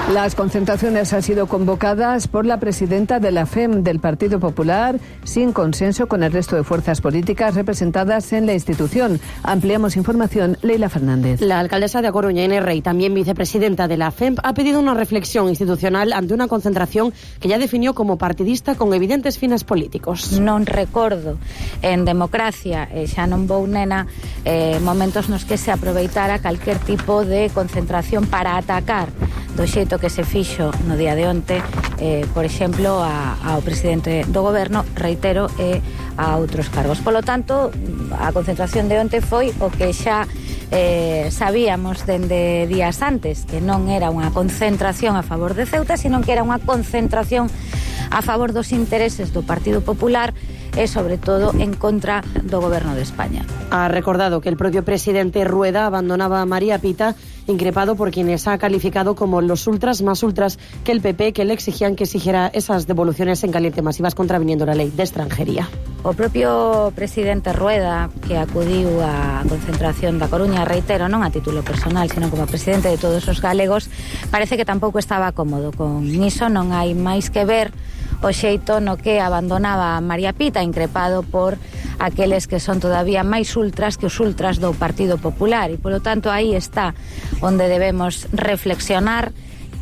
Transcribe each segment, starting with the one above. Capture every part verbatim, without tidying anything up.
Las concentraciones han sido convocadas por la presidenta de la F E M del Partido Popular, sin consenso con el resto de fuerzas políticas representadas en la institución. Ampliamos información, Leila Fernández. La alcaldesa de A Coruña, Inés Rey, también vicepresidenta de la F E M, ha pedido una reflexión institucional ante una concentración que ya definió como partidista con evidentes fines políticos. Non recordo en democracia, e xa non vou nena, eh, momentos nos que se aproveitara calquer tipo de concentración para atacar do xeito que se fixo no día de onte, eh, por exemplo, a, ao presidente do goberno, reitero, e a outros cargos. Polo tanto, a concentración de onte foi o que xa eh, sabíamos dende días antes, que non era unha concentración a favor de Ceuta, sino que era unha concentración a favor dos intereses do Partido Popular e, sobre todo, en contra do Goberno de España. Ha recordado que el propio presidente Rueda abandonaba a María Pita, increpado por quienes ha calificado como los ultras más ultras que el P P, que le exigían que exigiera esas devoluciones en caliente masivas contraviniendo la ley de extranjería. O propio presidente Rueda, que acudiu á concentración da Coruña, reitero, non a título personal, sino como presidente de todos os galegos, parece que tampouco estaba cómodo con iso. Non hai máis que ver o xeito no que abandonaba a María Pita, increpado por aqueles que son todavía máis ultras que os ultras do Partido Popular, e polo tanto aí está onde debemos reflexionar.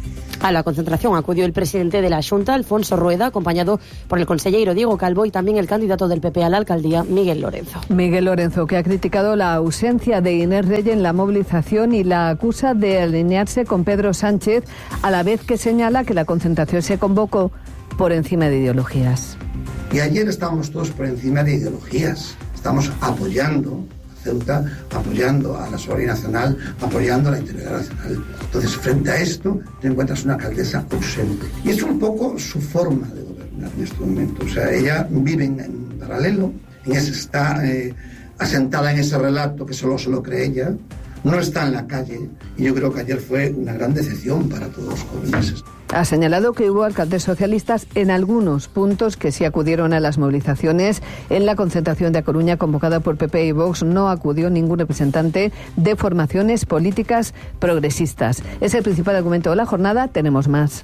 A la concentración acudió el presidente de la Xunta, Alfonso Rueda, acompañado por el consejero Diego Calvo y también el candidato del P P a la alcaldía, Miguel Lorenzo. Miguel Lorenzo, que ha criticado la ausencia de Inés Rey en la movilización y la acusa de alinearse con Pedro Sánchez, a la vez que señala que la concentración se convocó por encima de ideologías. Y ayer estábamos todos por encima de ideologías. Estamos apoyando a Ceuta, apoyando a la soberanía nacional, apoyando a la integridad nacional. Entonces, frente a esto, te encuentras una alcaldesa ausente. Y es un poco su forma de gobernar en este momento. O sea, ella vive en, en paralelo, en ese, está eh, asentada en ese relato que solo se lo cree ella. No está en la calle, y yo creo que ayer fue una gran decepción para todos los jóvenes. Ha señalado que hubo alcaldes socialistas en algunos puntos que sí acudieron a las movilizaciones. En la concentración de A Coruña convocada por P P y Vox no acudió ningún representante de formaciones políticas progresistas. Es el principal argumento de la jornada. Tenemos más.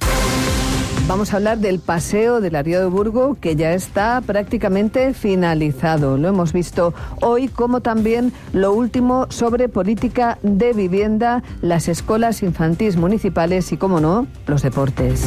Vamos a hablar del paseo de la Ría de Burgo, que ya está prácticamente finalizado. Lo hemos visto hoy, como también lo último sobre política de vivienda, las escuelas infantiles municipales y, como no, los deportes.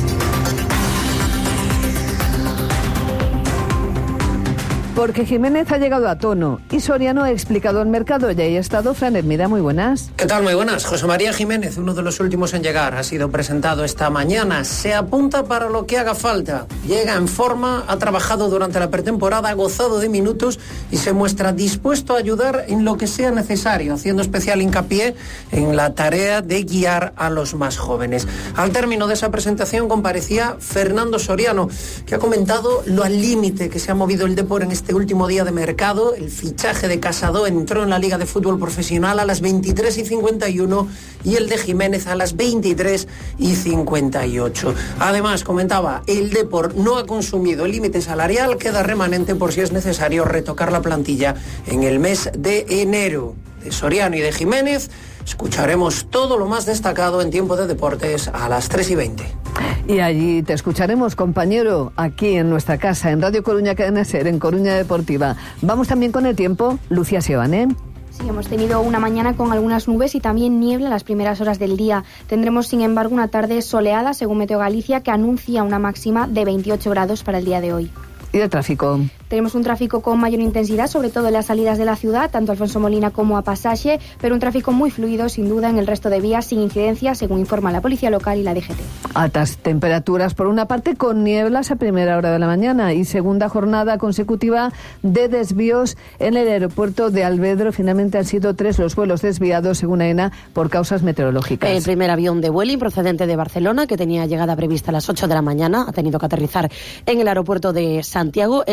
Porque Jiménez ha llegado a tono y Soriano ha explicado el mercado. Y ahí ha estado Fran Hermida. Muy buenas. ¿Qué tal? Muy buenas. José María Jiménez, uno de los últimos en llegar, ha sido presentado esta mañana. Se apunta para lo que haga falta. Llega en forma, ha trabajado durante la pretemporada, ha gozado de minutos y se muestra dispuesto a ayudar en lo que sea necesario, haciendo especial hincapié en la tarea de guiar a los más jóvenes. Al término de esa presentación comparecía Fernando Soriano, que ha comentado lo al límite que se ha movido el Depor en este último día de mercado. El fichaje de Casado entró en la Liga de Fútbol Profesional a las veintitrés y cincuenta y uno y el de Jiménez a las veintitrés y cincuenta y ocho. Además, comentaba, el Depor no ha consumido el límite salarial, queda remanente por si es necesario retocar la plantilla en el mes de enero. De Soriano y de Jiménez escucharemos todo lo más destacado en Tiempo de Deportes a las tres y veinte. Y allí te escucharemos, compañero, aquí en nuestra casa, en Radio Coruña Cadena Ser, en Coruña Deportiva. Vamos también con el tiempo. Lucía Sebane. Sí, hemos tenido una mañana con algunas nubes y también niebla en las primeras horas del día. Tendremos, sin embargo, una tarde soleada, según Meteo Galicia, que anuncia una máxima de veintiocho grados para el día de hoy. ¿Y de tráfico? Tenemos un tráfico con mayor intensidad, sobre todo en las salidas de la ciudad, tanto Alfonso Molina como a Pasaje, pero un tráfico muy fluido, sin duda, en el resto de vías, sin incidencias, según informa la Policía Local y la D G T. Altas temperaturas, por una parte, con nieblas a primera hora de la mañana y segunda jornada consecutiva de desvíos en el aeropuerto de Alvedro. Finalmente han sido tres los vuelos desviados, según AENA, por causas meteorológicas. El primer avión de Vueling, procedente de Barcelona, que tenía llegada prevista a las ocho de la mañana, ha tenido que aterrizar en el aeropuerto de Santiago. El mismo servicio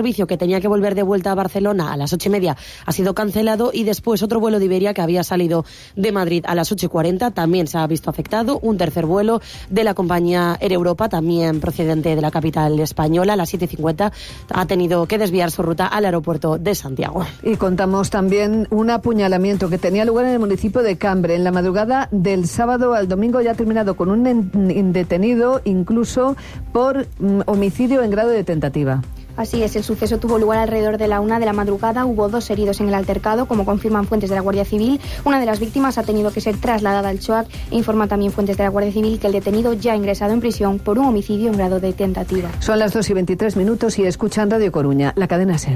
servicio que tenía que volver de vuelta a Barcelona a las ocho y media ha sido cancelado, y después otro vuelo de Iberia que había salido de Madrid a las ocho y cuarenta también se ha visto afectado. Un tercer vuelo de la compañía Air Europa, también procedente de la capital española, a las siete y cincuenta ha tenido que desviar su ruta al aeropuerto de Santiago. Y contamos también un apuñalamiento que tenía lugar en el municipio de Cambre en la madrugada del sábado al domingo, ya ha terminado con un detenido, incluso por mm, homicidio en grado de tentativa. Así es, el suceso tuvo lugar alrededor de la una de la madrugada. Hubo dos heridos en el altercado, como confirman fuentes de la Guardia Civil. Una de las víctimas ha tenido que ser trasladada al CHOAC e informan también fuentes de la Guardia Civil que el detenido ya ha ingresado en prisión por un homicidio en grado de tentativa. Son las dos y veintitrés minutos y escuchan Radio Coruña, la cadena SER.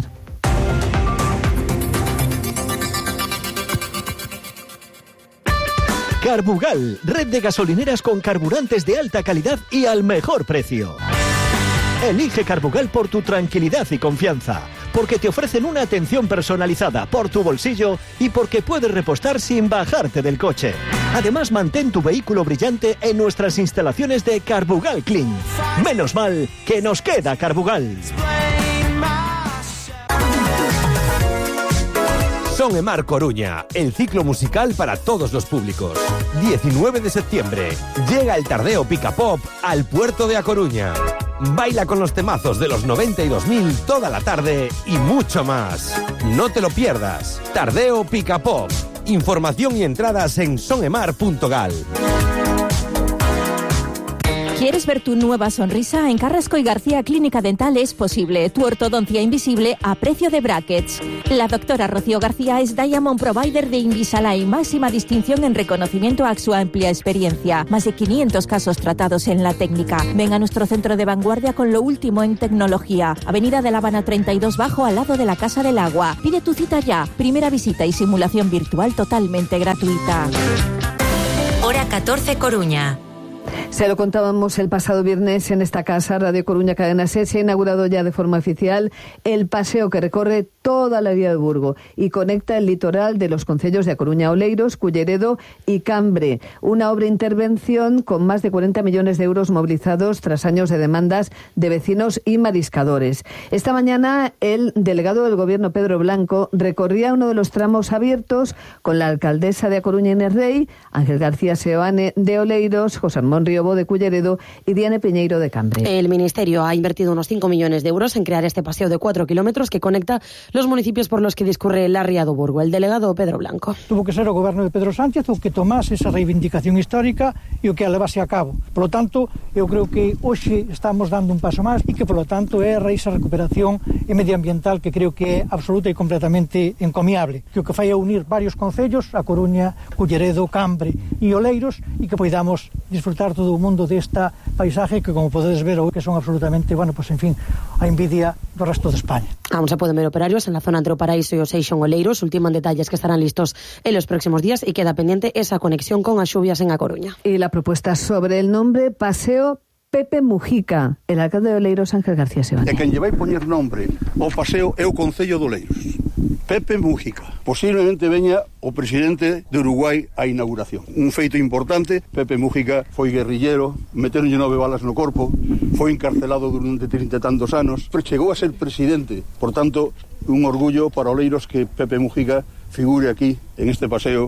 Carbugal, red de gasolineras con carburantes de alta calidad y al mejor precio. Elige Carbugal por tu tranquilidad y confianza, porque te ofrecen una atención personalizada por tu bolsillo y porque puedes repostar sin bajarte del coche. Además, mantén tu vehículo brillante en nuestras instalaciones de Carbugal Clean. Menos mal que nos queda Carbugal. Son Emar Coruña, el ciclo musical para todos los públicos. diecinueve de septiembre, llega el Tardeo Pica Pop al puerto de A Coruña. Baila con los temazos de los noventa y dos mil toda la tarde y mucho más. No te lo pierdas. Tardeo Pica Pop. Información y entradas en sonemar punto gal. ¿Quieres ver tu nueva sonrisa? En Carrasco y García Clínica Dental es posible. Tu ortodoncia invisible a precio de brackets. La doctora Rocío García es Diamond Provider de Invisalign, máxima distinción en reconocimiento a su amplia experiencia. Más de quinientos casos tratados en la técnica. Ven a nuestro centro de vanguardia con lo último en tecnología. Avenida de La Habana treinta y dos Bajo, al lado de la Casa del Agua. Pide tu cita ya. Primera visita y simulación virtual totalmente gratuita. Hora catorce, Coruña. Se lo contábamos el pasado viernes en esta casa, Radio Coruña Cadena SER. Se ha inaugurado ya de forma oficial el paseo que recorre toda la vía de Burgo y conecta el litoral de los concellos de A Coruña, Oleiros, Culleredo y Cambre. Una obra intervención con más de cuarenta millones de euros movilizados tras años de demandas de vecinos y mariscadores. Esta mañana el delegado del Gobierno, Pedro Blanco, recorría uno de los tramos abiertos con la alcaldesa de A Coruña, Inés Rey, Ángel García Seoane de Oleiros, José Ramón Riobo de Culleredo y Diane Piñeiro de Cambre. El Ministerio ha invertido unos cinco millones de euros en crear este paseo de cuatro kilómetros que conecta los municipios por los que discurre la ría do Burgo. El delegado Pedro Blanco. Tuvo que ser o goberno de Pedro Sánchez o que tomase esa reivindicación histórica e o que a levase a cabo. Por lo tanto, eu creo que hoxe estamos dando un paso máis e que, por lo tanto, é a raíz a recuperación e medioambiental que creo que é absoluta e completamente encomiable. Que o que fai é unir varios concellos, A Coruña, Culleredo, Cambre e Oleiros, e que poidamos disfrutar todo o mundo desta paisaje que, como podedes ver, que son absolutamente, bueno, pues en fin, a envidia do resto de España. Vamos a poder ver operarios en la zona entre o Paraíso e o Seixón Oleiros. Ultiman detalles que estarán listos en los próximos días y queda pendiente esa conexión con as lluvias en A Coruña. Y la propuesta sobre el nombre Paseo Pepe Mujica, el alcalde de Oleiros, Ángel García Seoane. E quen lle vai poñer nombre ao paseo é o Concello de Oleiros. Pepe Mujica. Posiblemente veña o presidente de Uruguai á inauguración. Un feito importante. Pepe Mujica foi guerrillero, meteronlle nove balas no corpo, foi encarcelado durante trinta e tantos anos, pero chegou a ser presidente. Por tanto, un orgullo para Oleiros que Pepe Mujica figure aquí en este paseo.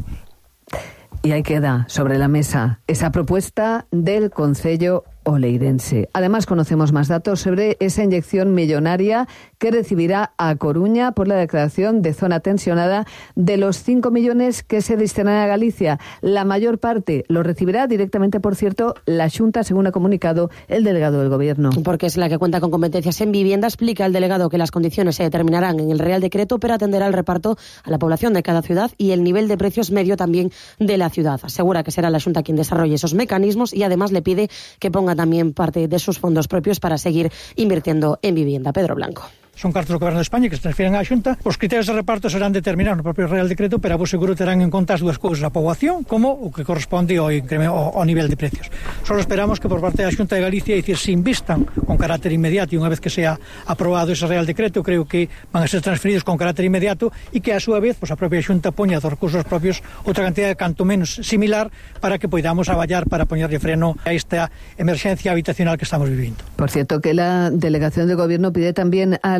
Y ahí queda sobre la mesa esa propuesta del Concello oleirense. Además, conocemos más datos sobre esa inyección millonaria que recibirá A Coruña por la declaración de zona tensionada de los cinco millones que se destinarán a Galicia. La mayor parte lo recibirá directamente, por cierto, la Xunta, según ha comunicado el delegado del Gobierno. Porque es la que cuenta con competencias en vivienda. Explica el delegado que las condiciones se determinarán en el Real Decreto, pero atenderá el reparto a la población de cada ciudad y el nivel de precios medio también de la ciudad. Asegura que será la Xunta quien desarrolle esos mecanismos y además le pide que ponga también parte de sus fondos propios para seguir invirtiendo en vivienda. Pedro Blanco. Son cartos do Goberno de España que se transfiren á Xunta. Os criterios de reparto serán determinados no propio Real Decreto, pero a vos seguro terán en conta as dúas cousas, a poboación como o que corresponde ao, ao, ao nivel de precios. Solo esperamos que por parte da Xunta de Galicia, dicir, se invistan con carácter inmediato e unha vez que sea aprobado ese Real Decreto, creo que van a ser transferidos con carácter inmediato e que a súa vez pues, a propia Xunta poña dos recursos propios outra cantidad de canto menos similar para que poidamos aballar para poñerlle freno a esta emerxencia habitacional que estamos vivindo. Por cierto, que la delegación de Gobierno pide también a la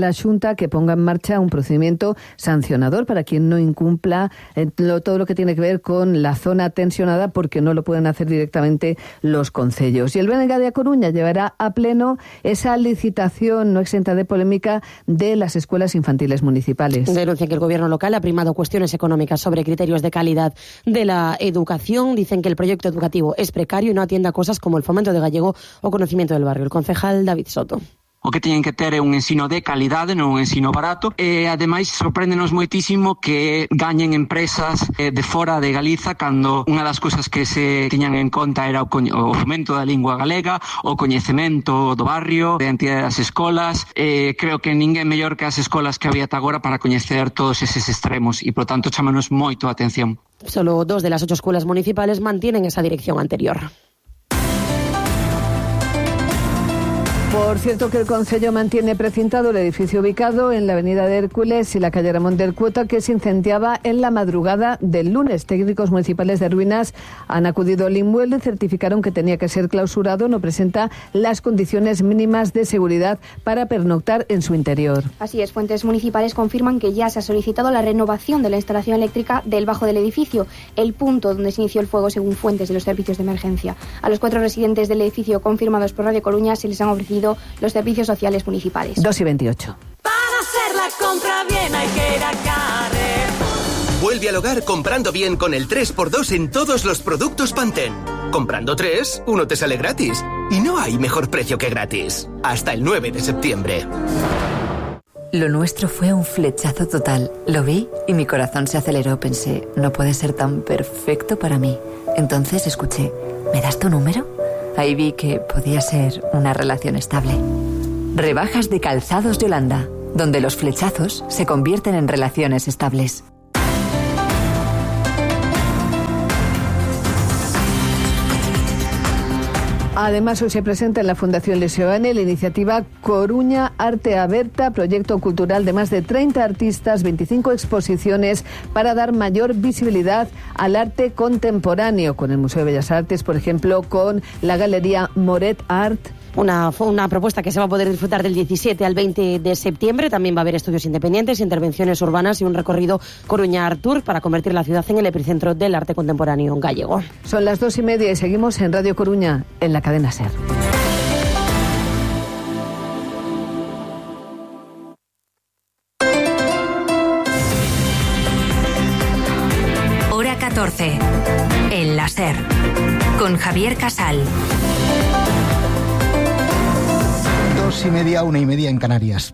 la Xunta que ponga en marcha un procedimiento sancionador para quien no incumpla eh, lo, todo lo que tiene que ver con la zona tensionada, porque no lo pueden hacer directamente los concellos. Y el B N G de A Coruña llevará a pleno esa licitación no exenta de polémica de las escuelas infantiles municipales. Denuncian que el gobierno local ha primado cuestiones económicas sobre criterios de calidad de la educación. Dicen que el proyecto educativo es precario y no atiende a cosas como el fomento de gallego o conocimiento del barrio. El concejal David Soto. O que teñen que ter é un ensino de calidade, non un ensino barato, e ademais sorpréndenos moitísimo que gañen empresas de fora de Galiza cando unha das cousas que se tiñan en conta era o, o fomento da lingua galega, o coñecemento do barrio, de entidade das escolas. E creo que ninguén mellor que as escolas que había ata agora para coñecer todos eses extremos e, por tanto, chámanos moito a atención. Solo dos de las ocho escuelas municipales mantienen esa dirección anterior. Por cierto, que el Concello mantiene precintado el edificio ubicado en la avenida de Hércules y la calle Ramón del Cuota, que se incendiaba en la madrugada del lunes. Técnicos municipales de Ruinas han acudido al inmueble y certificaron que tenía que ser clausurado. No presenta las condiciones mínimas de seguridad para pernoctar en su interior. Así es, fuentes municipales confirman que ya se ha solicitado la renovación de la instalación eléctrica del bajo del edificio, el punto donde se inició el fuego según fuentes de los servicios de emergencia. A los cuatro residentes del edificio confirmados por Radio Coruña se les han ofrecido los servicios sociales municipales. dos y veintiocho. Para hacer la compra bien hay que ir a Carrefour. Vuelve al hogar comprando bien con el tres por dos en todos los productos Pantene. Comprando tres, uno te sale gratis. Y no hay mejor precio que gratis. Hasta el nueve de septiembre. Lo nuestro fue un flechazo total. Lo vi y mi corazón se aceleró. Pensé, no puede ser tan perfecto para mí. Entonces escuché, ¿me das tu número? Ahí vi que podía ser una relación estable. Rebajas de Calzados de Holanda, donde los flechazos se convierten en relaciones estables. Además, hoy se presenta en la Fundación Leseoane la iniciativa Coruña Arte Aberta, proyecto cultural de más de treinta artistas, veinticinco exposiciones para dar mayor visibilidad al arte contemporáneo, con el Museo de Bellas Artes, por ejemplo, con la Galería Moret Art. Una, una propuesta que se va a poder disfrutar del diecisiete al veinte de septiembre. También va a haber estudios independientes, intervenciones urbanas y un recorrido Coruña Art Tour para convertir la ciudad en el epicentro del arte contemporáneo gallego. Son las dos y media y seguimos en Radio Coruña, en la cadena SER. Hora catorce, en la SER, con Javier Casal. Dos y media, una y media en Canarias.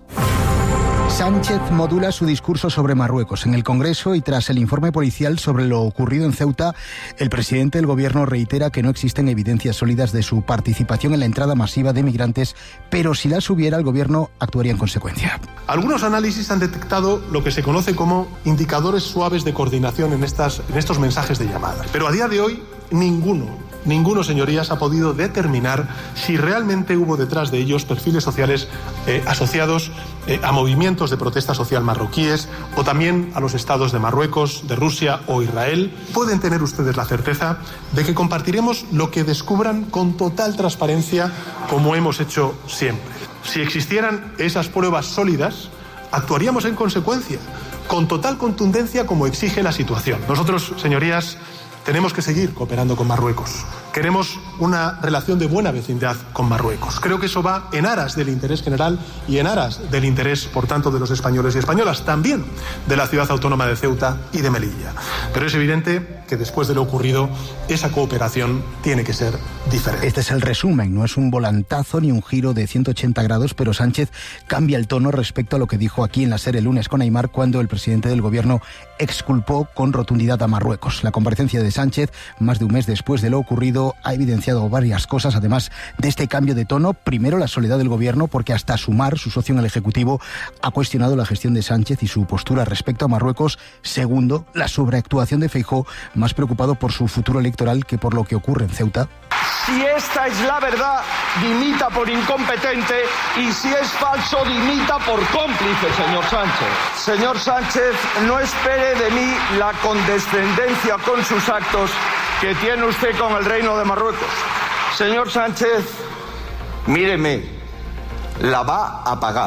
Sánchez modula su discurso sobre Marruecos en el Congreso y tras el informe policial sobre lo ocurrido en Ceuta, el presidente del gobierno reitera que no existen evidencias sólidas de su participación en la entrada masiva de migrantes, pero si las hubiera, el gobierno actuaría en consecuencia. Algunos análisis han detectado lo que se conoce como indicadores suaves de coordinación en, estas, en estos mensajes de llamada. Pero a día de hoy, ninguno, ninguno, señorías, ha podido determinar si realmente hubo detrás de ellos perfiles sociales eh, asociados eh, a movimientos de protesta social marroquíes o también a los estados de Marruecos, de Rusia o Israel. Pueden tener ustedes la certeza de que compartiremos lo que descubran con total transparencia, como hemos hecho siempre. Si existieran esas pruebas sólidas, actuaríamos en consecuencia, con total contundencia como exige la situación. Nosotros, señorías, tenemos que seguir cooperando con Marruecos. Queremos una relación de buena vecindad con Marruecos. Creo que eso va en aras del interés general y en aras del interés, por tanto, de los españoles y españolas, también de la ciudad autónoma de Ceuta y de Melilla. Pero es evidente que después de lo ocurrido, esa cooperación tiene que ser diferente. Este es el resumen, no es un volantazo ni un giro de ciento ochenta grados, pero Sánchez cambia el tono respecto a lo que dijo aquí en la SER el lunes con Aimar, cuando el presidente del gobierno exculpó con rotundidad a Marruecos. La comparecencia de Sánchez, más de un mes después de lo ocurrido, ha evidenciado varias cosas, además de este cambio de tono. Primero, la soledad del gobierno, porque hasta Sumar, su socio en el Ejecutivo, ha cuestionado la gestión de Sánchez y su postura respecto a Marruecos. Segundo, la sobreactuación de Feijóo, más preocupado por su futuro electoral que por lo que ocurre en Ceuta. Si esta es la verdad, dimita por incompetente, y si es falso, dimita por cómplice, señor Sánchez. Señor Sánchez, no espere de mí la condescendencia con sus actos que tiene usted con el Reino de Marruecos. Señor Sánchez, míreme, la va a pagar.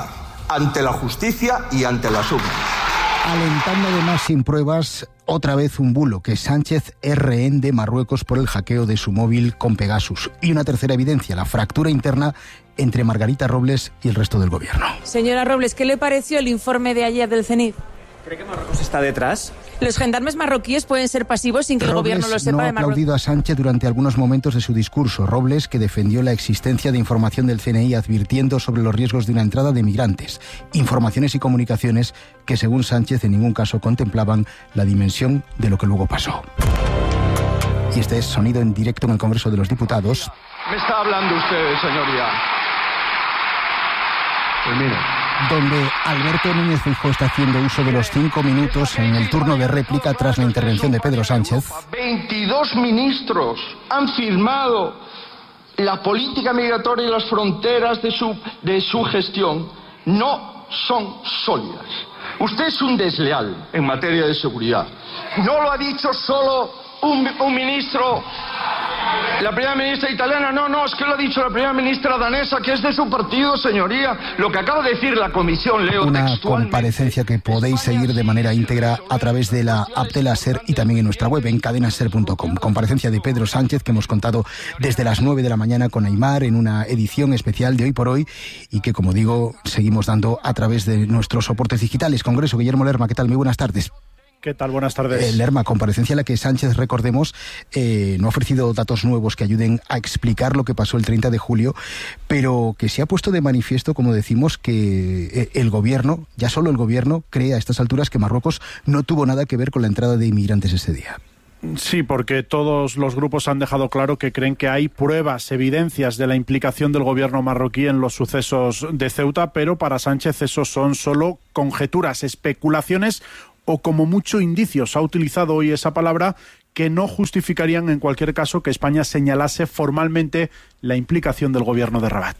ante la justicia y ante las urnas. Alentando además sin pruebas otra vez un bulo, que Sánchez es rehén de Marruecos por el hackeo de su móvil con Pegasus. Y una tercera evidencia, la fractura interna entre Margarita Robles y el resto del gobierno. Señora Robles, ¿qué le pareció el informe de ayer del CENIT? ¿Cree que Marruecos está detrás? Los gendarmes marroquíes pueden ser pasivos sin que Robles el gobierno lo sepa no de ha Marruecos. aplaudido a Sánchez durante algunos momentos de su discurso. Robles, que defendió la existencia de información del C N I advirtiendo sobre los riesgos de una entrada de migrantes. Informaciones y comunicaciones que, según Sánchez, en ningún caso contemplaban la dimensión de lo que luego pasó. Y este es sonido en directo en el Congreso de los Diputados. Me está hablando usted, señoría. Pues mire. Donde Alberto Núñez Feijóo está haciendo uso de los cinco minutos en el turno de réplica tras la intervención de Pedro Sánchez. veintidós ministros han firmado la política migratoria y las fronteras de su, de su gestión. No son sólidas. Usted es un desleal en materia de seguridad. No lo ha dicho solo un, un ministro, la primera ministra italiana, no, no, es que lo ha dicho la primera ministra danesa, que es de su partido, señoría. Lo que acaba de decir la comisión, leo Una textualmente. comparecencia que podéis seguir de manera íntegra a través de la app de la SER y también en nuestra web en cadena ser punto com. Comparecencia de Pedro Sánchez que hemos contado desde las nueve de la mañana con Aimar en una edición especial de Hoy por Hoy y que, como digo, seguimos dando a través de nuestros soportes digitales. Congreso, Guillermo Lerma, ¿qué tal? Muy buenas tardes. ¿Qué tal? Buenas tardes. Eh, Lerma, comparecencia en la que Sánchez, recordemos, eh, no ha ofrecido datos nuevos que ayuden a explicar lo que pasó el treinta de julio, pero que se ha puesto de manifiesto, como decimos, que eh, el gobierno, ya solo el gobierno, cree a estas alturas que Marruecos no tuvo nada que ver con la entrada de inmigrantes ese día. Sí, porque todos los grupos han dejado claro que creen que hay pruebas, evidencias de la implicación del gobierno marroquí en los sucesos de Ceuta, pero para Sánchez esos son solo conjeturas, especulaciones o como mucho indicios. Ha utilizado hoy esa palabra que no justificarían en cualquier caso que España señalase formalmente la implicación del gobierno de Rabat.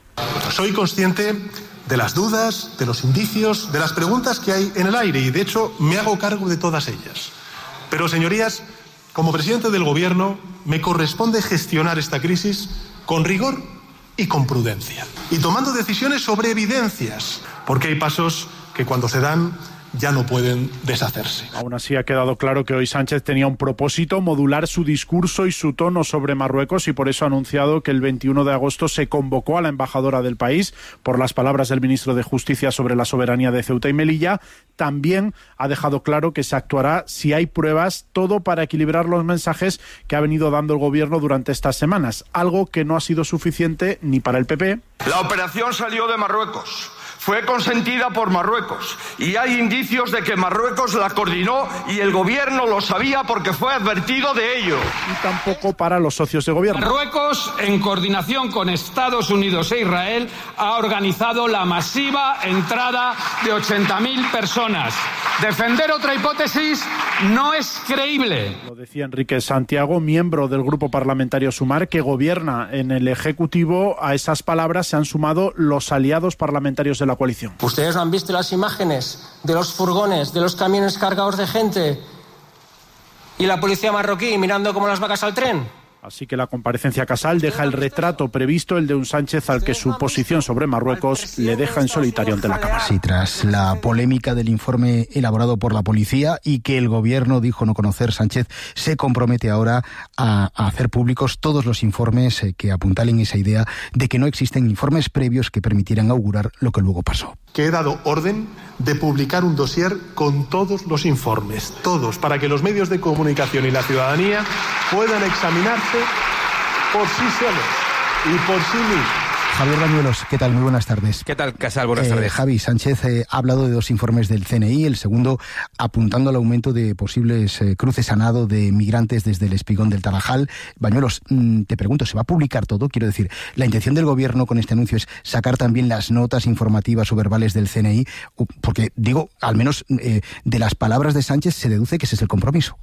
Soy consciente de las dudas, de los indicios, de las preguntas que hay en el aire y de hecho me hago cargo de todas ellas. Pero, señorías, como presidente del gobierno me corresponde gestionar esta crisis con rigor y con prudencia y tomando decisiones sobre evidencias, porque hay pasos que cuando se dan ya no pueden deshacerse. Aún así ha quedado claro que hoy Sánchez tenía un propósito, modular su discurso y su tono sobre Marruecos, y por eso ha anunciado que el veintiuno de agosto se convocó a la embajadora del país por las palabras del ministro de Justicia sobre la soberanía de Ceuta y Melilla. También ha dejado claro que se actuará si hay pruebas, todo para equilibrar los mensajes que ha venido dando el gobierno durante estas semanas, algo que no ha sido suficiente ni para el P P. La operación salió de Marruecos. Fue consentida por Marruecos y hay indicios de que Marruecos la coordinó y el gobierno lo sabía porque fue advertido de ello. Y tampoco para los socios de gobierno. Marruecos, en coordinación con Estados Unidos e Israel, ha organizado la masiva entrada de ochenta mil personas. Defender otra hipótesis no es creíble. Lo decía Enrique Santiago, miembro del grupo parlamentario Sumar, que gobierna en el Ejecutivo. A esas palabras se han sumado los aliados parlamentarios de la coalición. ¿Ustedes no han visto las imágenes de los furgones, de los camiones cargados de gente y la policía marroquí mirando como las vacas al tren? Así que la comparecencia Casal deja el retrato previsto, el de un Sánchez al que su posición sobre Marruecos le deja en solitario ante la Cámara. Sí, tras la polémica del informe elaborado por la policía y que el gobierno dijo no conocer, Sánchez se compromete ahora a, a hacer públicos todos los informes eh, que apuntalen esa idea de que no existen informes previos que permitieran augurar lo que luego pasó. Que he dado orden de publicar un dossier con todos los informes, todos, para que los medios de comunicación y la ciudadanía puedan examinarse por sí solos y por sí mismos. Javier Bañuelos, ¿qué tal? Muy buenas tardes. ¿Qué tal, Casal? Buenas eh, tardes. Javi, Sánchez eh, ha hablado de dos informes del C N I, el segundo apuntando al aumento de posibles eh, cruces a nado de migrantes desde el espigón del Tarajal. Bañuelos, mmm, te pregunto, ¿se va a publicar todo? Quiero decir, la intención del gobierno con este anuncio es sacar también las notas informativas o verbales del C N I, porque, digo, al menos eh, de las palabras de Sánchez se deduce que ese es el compromiso.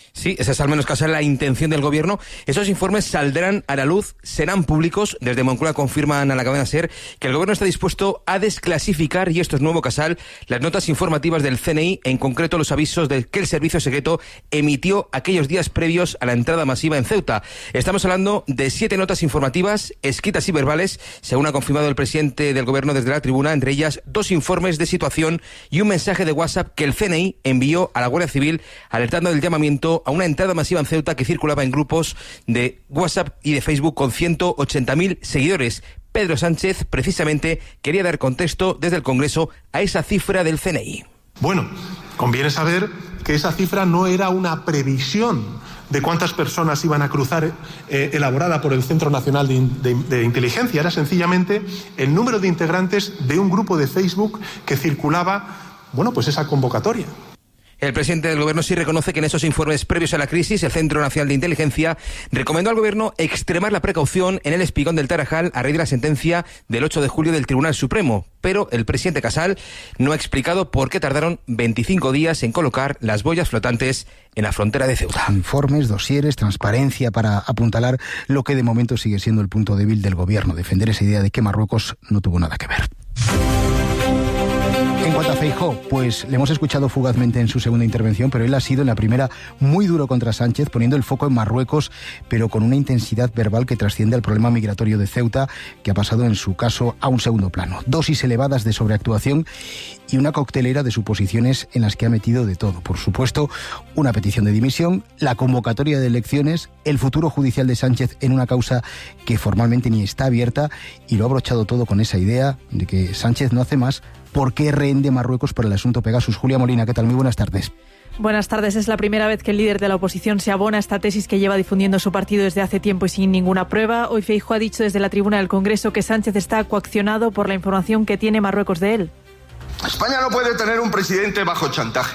Sí, esa es al menos casi la intención del gobierno. Esos informes saldrán a la luz, serán públicos. Desde Moncloa confirman a la cadena SER que el gobierno está dispuesto a desclasificar, y esto es nuevo, Casal, las notas informativas del C N I, en concreto los avisos de que el servicio secreto emitió aquellos días previos a la entrada masiva en Ceuta. Estamos hablando de siete notas informativas, escritas y verbales, según ha confirmado el presidente del gobierno desde la tribuna, entre ellas dos informes de situación y un mensaje de WhatsApp que el C N I envió a la Guardia Civil alertando del llamamiento a una entrada masiva en Ceuta que circulaba en grupos de WhatsApp y de Facebook con ciento ochenta mil seguidores. Pedro Sánchez precisamente quería dar contexto desde el Congreso a esa cifra del C N I. Bueno, conviene saber que esa cifra no era una previsión de cuántas personas iban a cruzar, eh, elaborada por el Centro Nacional de, de, de Inteligencia. Era sencillamente el número de integrantes de un grupo de Facebook que circulaba, bueno, pues esa convocatoria. El presidente del gobierno sí reconoce que en esos informes previos a la crisis, el Centro Nacional de Inteligencia recomendó al gobierno extremar la precaución en el Espigón del Tarajal a raíz de la sentencia del ocho de julio del Tribunal Supremo. Pero el presidente Casal no ha explicado por qué tardaron veinticinco días en colocar las boyas flotantes en la frontera de Ceuta. Informes, dosieres, transparencia para apuntalar lo que de momento sigue siendo el punto débil del gobierno, defender esa idea de que Marruecos no tuvo nada que ver. En cuanto a Feijóo, pues le hemos escuchado fugazmente en su segunda intervención, pero él ha sido en la primera muy duro contra Sánchez, poniendo el foco en Marruecos, pero con una intensidad verbal que trasciende al problema migratorio de Ceuta, que ha pasado en su caso a un segundo plano. Dosis elevadas de sobreactuación y una coctelera de suposiciones en las que ha metido de todo. Por supuesto, una petición de dimisión, la convocatoria de elecciones, el futuro judicial de Sánchez en una causa que formalmente ni está abierta, y lo ha abrochado todo con esa idea de que Sánchez no hace más. ¿Por qué rehén de Marruecos por el asunto Pegasus? Julia Molina, ¿qué tal? Muy buenas tardes. Buenas tardes. Es la primera vez que el líder de la oposición se abona a esta tesis que lleva difundiendo su partido desde hace tiempo y sin ninguna prueba. Hoy Feijóo ha dicho desde la tribuna del Congreso que Sánchez está coaccionado por la información que tiene Marruecos de él. España no puede tener un presidente bajo chantaje,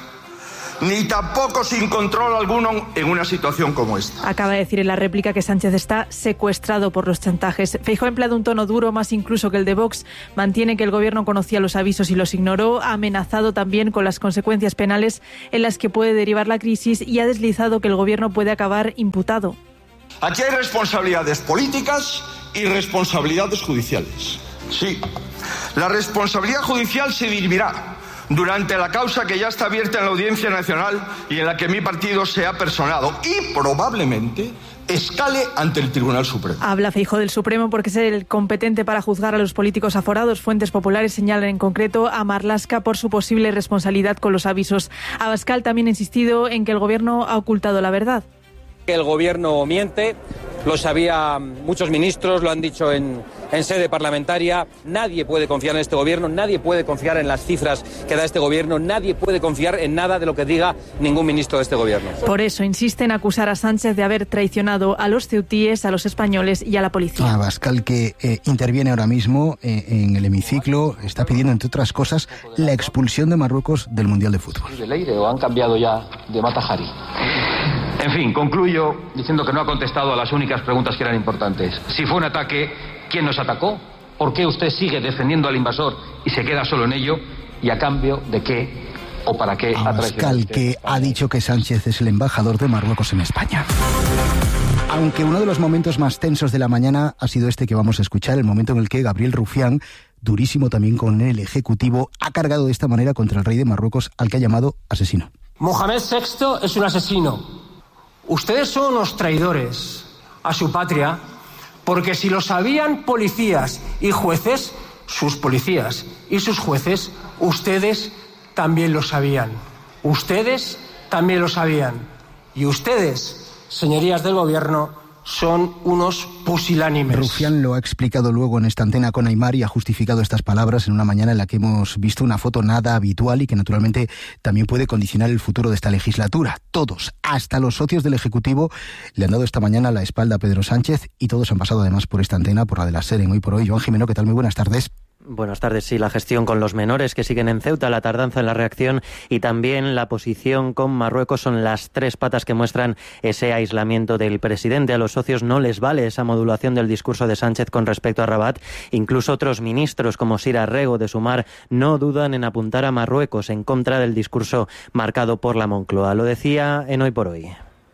ni tampoco sin control alguno en una situación como esta. Acaba de decir en la réplica que Sánchez está secuestrado por los chantajes. Feijóo ha empleado un tono duro, más incluso que el de Vox. Mantiene que el gobierno conocía los avisos y los ignoró. Ha amenazado también con las consecuencias penales en las que puede derivar la crisis y ha deslizado que el gobierno puede acabar imputado. Aquí hay responsabilidades políticas y responsabilidades judiciales. Sí, la responsabilidad judicial se dirimirá durante la causa que ya está abierta en la Audiencia Nacional y en la que mi partido se ha personado, y probablemente escale ante el Tribunal Supremo. Habla Feijóo del Supremo porque es el competente para juzgar a los políticos aforados. Fuentes populares señalan en concreto a Marlaska por su posible responsabilidad con los avisos. Abascal también ha insistido en que el gobierno ha ocultado la verdad. Que el gobierno miente, lo sabía muchos ministros, lo han dicho en, en sede parlamentaria. Nadie puede confiar en este gobierno, nadie puede confiar en las cifras que da este gobierno, nadie puede confiar en nada de lo que diga ningún ministro de este gobierno. Por eso insiste en acusar a Sánchez de haber traicionado a los ceutíes, a los españoles y a la policía. Abascal, que eh, interviene ahora mismo eh, en el hemiciclo, está pidiendo, entre otras cosas, la expulsión de Marruecos del Mundial de Fútbol. ¿De Leire o han cambiado ya de Matajari? En fin, concluyo diciendo que no ha contestado a las únicas preguntas que eran importantes. Si fue un ataque, ¿quién nos atacó? ¿Por qué usted sigue defendiendo al invasor y se queda solo en ello? ¿Y a cambio de qué o para qué ha traicionado usted? Que ha dicho que Sánchez es el embajador de Marruecos en España. Aunque uno de los momentos más tensos de la mañana ha sido este que vamos a escuchar, el momento en el que Gabriel Rufián, durísimo también con el Ejecutivo, ha cargado de esta manera contra el rey de Marruecos, al que ha llamado asesino. Mohamed sexto es un asesino. Ustedes son unos traidores a su patria, porque si lo sabían policías y jueces, sus policías y sus jueces, ustedes también lo sabían. Ustedes también lo sabían. Y ustedes, señorías del gobierno, son unos pusilánimes. Rufián lo ha explicado luego en esta antena con Aimar y ha justificado estas palabras en una mañana en la que hemos visto una foto nada habitual y que naturalmente también puede condicionar el futuro de esta legislatura. Todos, hasta los socios del Ejecutivo, le han dado esta mañana la espalda a Pedro Sánchez y todos han pasado además por esta antena, por la de la SER en Hoy por Hoy. Joan Jimeno, ¿qué tal? Muy buenas tardes. Buenas tardes. Sí, la gestión con los menores que siguen en Ceuta, la tardanza en la reacción y también la posición con Marruecos son las tres patas que muestran ese aislamiento del presidente. A los socios no les vale esa modulación del discurso de Sánchez con respecto a Rabat. Incluso otros ministros como Sira Rego de Sumar no dudan en apuntar a Marruecos en contra del discurso marcado por la Moncloa. Lo decía en Hoy por Hoy.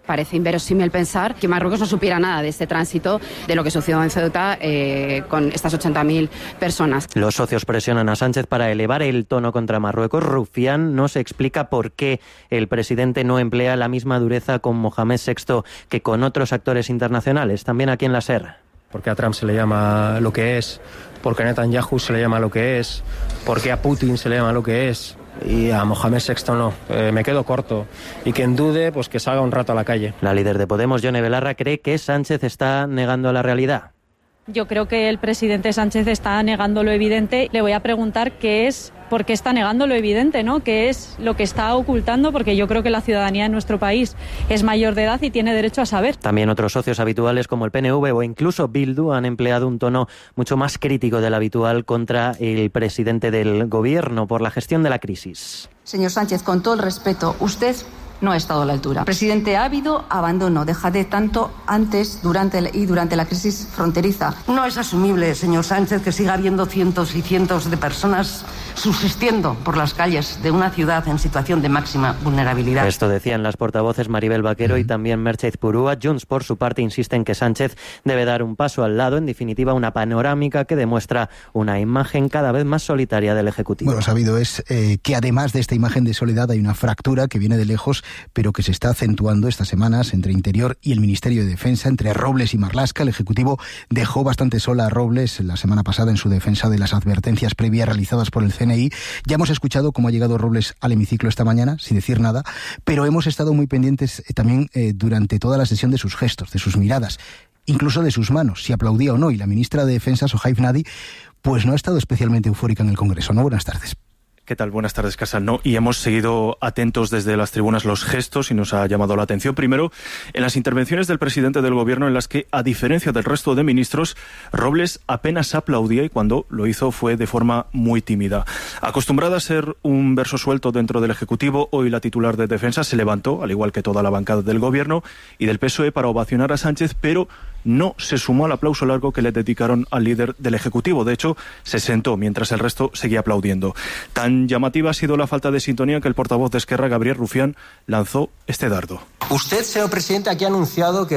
Parece inverosímil pensar que Marruecos no supiera nada de este tránsito, de lo que sucedió en Ceuta eh, con estas ochenta mil personas. Los socios presionan a Sánchez para elevar el tono contra Marruecos. Rufián no se explica por qué el presidente no emplea la misma dureza con Mohamed sexto que con otros actores internacionales, también aquí en la SER. Porque a Trump se le llama lo que es, porque a Netanyahu se le llama lo que es, porque a Putin se le llama lo que es y a Mohamed sexto no. Eh, me quedo corto. Y quien dude, pues que salga un rato a la calle. La líder de Podemos, Yone Belarra, cree que Sánchez está negando la realidad. Yo creo que el presidente Sánchez está negando lo evidente. Le voy a preguntar qué es, por qué está negando lo evidente, ¿no? ¿Qué es lo que está ocultando? Porque yo creo que la ciudadanía en nuestro país es mayor de edad y tiene derecho a saber. También otros socios habituales como el P N V o incluso Bildu han empleado un tono mucho más crítico del habitual contra el presidente del gobierno por la gestión de la crisis. Señor Sánchez, con todo el respeto, usted no ha estado a la altura. Presidente, ha habido abandono de Jade tanto antes durante y durante la crisis fronteriza. No es asumible, señor Sánchez, que siga habiendo cientos y cientos de personas subsistiendo por las calles de una ciudad en situación de máxima vulnerabilidad. Esto decían las portavoces Maribel Vaquero y también Merche Purúa. Junts, por su parte, insiste en que Sánchez debe dar un paso al lado, en definitiva, una panorámica que demuestra una imagen cada vez más solitaria del Ejecutivo. Bueno, sabido es eh, que además de esta imagen de soledad hay una fractura que viene de lejos, pero que se está acentuando estas semanas entre Interior y el Ministerio de Defensa, entre Robles y Marlaska. El Ejecutivo dejó bastante sola a Robles la semana pasada en su defensa de las advertencias previas realizadas por el C N I. Ya hemos escuchado cómo ha llegado Robles al hemiciclo esta mañana, sin decir nada, pero hemos estado muy pendientes eh, también eh, durante toda la sesión de sus gestos, de sus miradas, incluso de sus manos, si aplaudía o no. Y la ministra de Defensa, Sohaib Nadi, pues no ha estado especialmente eufórica en el Congreso. ¿No? Buenas tardes. ¿Qué tal? Buenas tardes, Casal. No, y hemos seguido atentos desde las tribunas los gestos y nos ha llamado la atención. Primero, en las intervenciones del presidente del Gobierno, en las que, a diferencia del resto de ministros, Robles apenas aplaudía y cuando lo hizo fue de forma muy tímida. Acostumbrada a ser un verso suelto dentro del Ejecutivo, hoy la titular de Defensa se levantó, al igual que toda la bancada del Gobierno y del P S O E, para ovacionar a Sánchez, pero no se sumó al aplauso largo que le dedicaron al líder del Ejecutivo. De hecho, se sentó mientras el resto seguía aplaudiendo. Tan llamativa ha sido la falta de sintonía que el portavoz de Esquerra, Gabriel Rufián, lanzó este dardo. Usted, señor presidente, aquí ha anunciado que